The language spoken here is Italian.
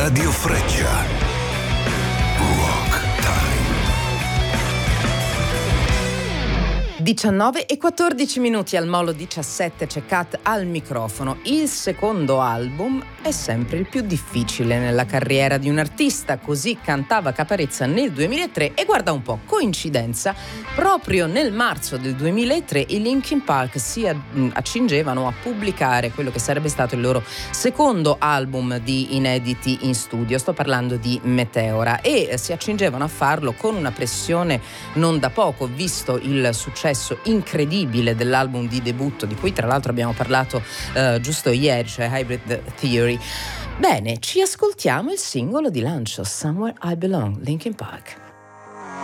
Radio Freccia. Rock Time. 19:14 al Molo 17, c'è Kat al microfono. Il secondo album è sempre il più difficile nella carriera di un artista, così cantava Caparezza nel 2003 e guarda un po', coincidenza, proprio nel marzo del 2003 i Linkin Park si accingevano a pubblicare quello che sarebbe stato il loro secondo album di inediti in studio. Sto parlando di Meteora, e si accingevano a farlo con una pressione non da poco, visto il successo incredibile dell'album di debutto, di cui tra l'altro abbiamo parlato giusto ieri, cioè Hybrid Theory. Bene, ci ascoltiamo il singolo di lancio, Somewhere I Belong, Linkin Park.